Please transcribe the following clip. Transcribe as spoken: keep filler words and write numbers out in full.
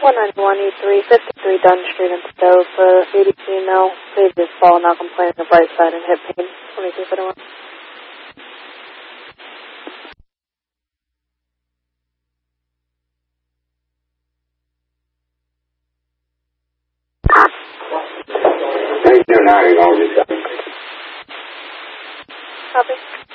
one ninety-one E three, fifty-three Dunn Street in Stowe for eighty female. Previous fall, now complaining of right side and hip pain. twenty-two fifty-one. Thank you, ninety, all this. Copy.